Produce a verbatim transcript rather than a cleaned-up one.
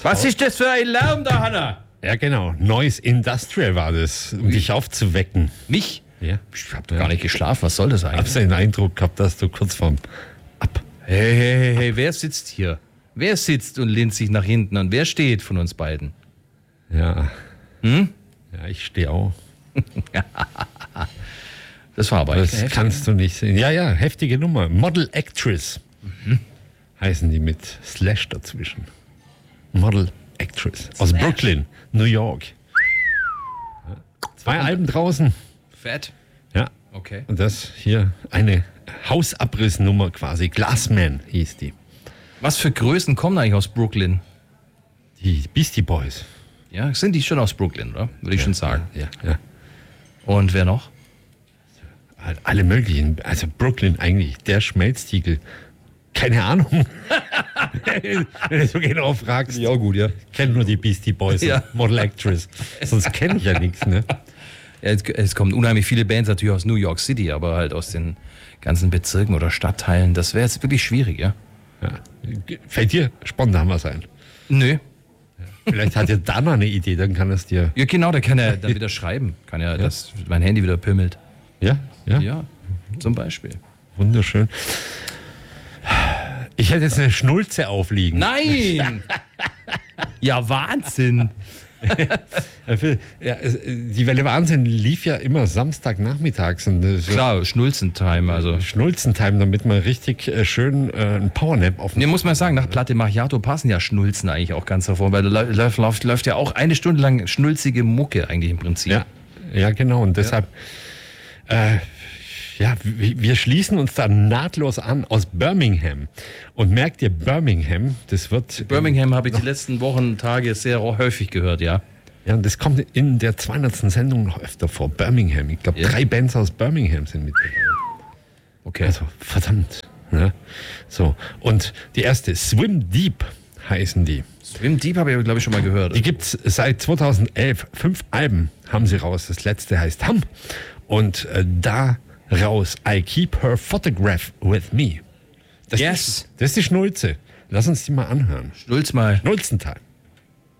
Was ist das für ein Lärm da, Hanna? Ja, genau. Noise Industrial war das, um dich aufzuwecken. Mich? Ja. Ich hab doch gar nicht geschlafen. Was soll das eigentlich? Hab's den Eindruck gehabt, dass du kurz vorm Ab. Hey, hey, hey, hey, wer sitzt hier? Wer sitzt und lehnt sich nach hinten und wer steht von uns beiden? Ja. Hm? Ja, ich stehe auch. Das war aber Das echt kannst du nicht sehen. Ja, ja, heftige Nummer. Model Actress Mhm. heißen die mit Slash dazwischen. Model Actress aus Brooklyn, New York. Ja. Zwei Alben draußen. fett. Ja. Okay. Und das hier eine Hausabrissnummer quasi. Glassman hieß die. Was für Größen kommen eigentlich aus Brooklyn? Die Beastie Boys. Ja, sind die schon aus Brooklyn, oder? Würde ich schon sagen. Ja, ja. Und wer noch? Halt alle möglichen. Also Brooklyn eigentlich, der Schmelztiegel. Keine Ahnung. Wenn du so genau fragst. Ja, gut, ja. Ich kenne nur die Beastie Boys Ja. und Model Actress. Sonst kenne ich ja nichts, ne? Ja, es, es kommen unheimlich viele Bands natürlich aus New York City, aber halt aus den ganzen Bezirken oder Stadtteilen. Das wäre jetzt wirklich schwierig, ja? Ja. Fällt dir spontan was ein? Nö. Vielleicht hat ja Dana eine Idee, dann kann es dir. Ja, genau, der kann ja dann wieder schreiben. Kann ja, dass mein Handy wieder pimmelt. Ja, ja, Ja, zum Beispiel. wunderschön. Ich hätte jetzt eine Schnulze aufliegen. Nein! Ja, Wahnsinn! Ja, es- die Welle Wahnsinn lief ja immer Samstagnachmittags. Und das Klar, Schnulzentime, also. Schnulzentime, damit man richtig äh, schön äh, einen Powernap auf Ne, muss man sagen, nach Platte Macchiato passen ja Schnulzen eigentlich auch ganz hervor, weil da läuft, läuft, läuft ja auch eine Stunde lang schnulzige Mucke eigentlich im Prinzip. Ja, ja, genau. Und deshalb, äh, ja, wir, wir schließen uns da nahtlos an aus Birmingham. Und merkt ihr, Birmingham, das wird. Birmingham habe ich die letzten Wochen, Tage sehr häufig gehört, ja. Ja, und das kommt in der zweihundertsten Sendung noch öfter vor. Birmingham. Ich glaube, Ja. drei Bands aus Birmingham sind mit dabei. Okay. Also, verdammt. Ne? So. Und die erste, Swim Deep heißen die. Swim Deep habe ich, glaube ich, schon mal gehört. Die gibt's seit zweitausendelf. Fünf Alben haben sie raus. Das letzte heißt Hum. Und äh, da raus, I Keep Her Photograph With Me. Das Yes. Ist, das ist die Schnulze. Lass uns die mal anhören. Schnulz mal. Schnulzenteil.